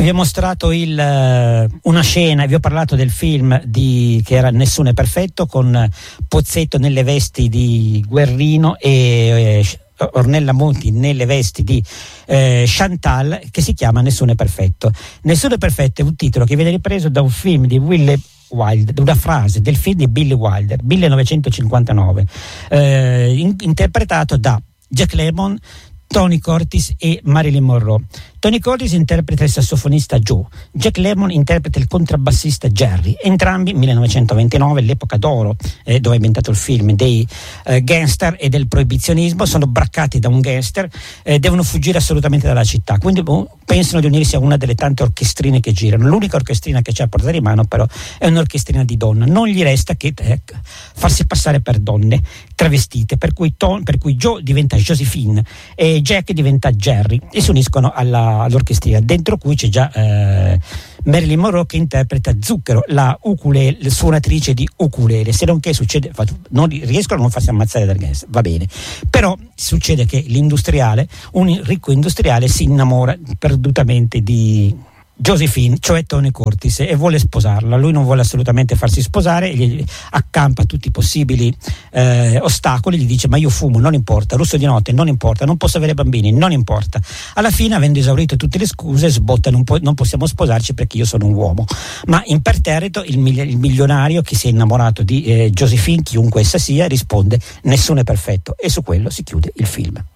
Vi ho mostrato una scena, vi ho parlato del film che era Nessuno è perfetto, con Pozzetto nelle vesti di Guerrino e Ornella Muti nelle vesti di Chantal, che si chiama Nessuno è perfetto. Nessuno è perfetto è un titolo che viene ripreso da un film di Willy Wilder, da una frase del film di Billy Wilder, 1959, interpretato da Jack Lemmon, Tony Curtis e Marilyn Monroe. Tony Curtis interpreta il sassofonista Joe, Jack Lemmon interpreta il contrabbassista Jerry, entrambi 1929, l'epoca d'oro dove è ambientato il film dei gangster e del proibizionismo, sono braccati da un gangster, devono fuggire assolutamente dalla città, quindi pensano di unirsi a una delle tante orchestrine che girano. L'unica orchestrina che c'è a portata di mano però è un'orchestrina di donne, non gli resta che farsi passare per donne travestite, per cui Joe diventa Josephine e Jack diventa Jerry e si uniscono all'orchestrina, dentro cui c'è già Marilyn Monroe che interpreta Zucchero, la suonatrice di ukulele. Se non che succede, non riescono a non farsi ammazzare dal gangster, va bene, però succede che un ricco industriale si innamora perdutamente di Josephine, cioè Tony Curtis, e vuole sposarla. Lui non vuole assolutamente farsi sposare, gli accampa tutti i possibili ostacoli, gli dice: ma io fumo, non importa, russo di notte, non importa, non posso avere bambini, non importa. Alla fine, avendo esaurito tutte le scuse, sbotta: non possiamo sposarci perché io sono un uomo. Ma imperterrito il milionario che si è innamorato di Josephine, chiunque essa sia, risponde: nessuno è perfetto, e su quello si chiude il film.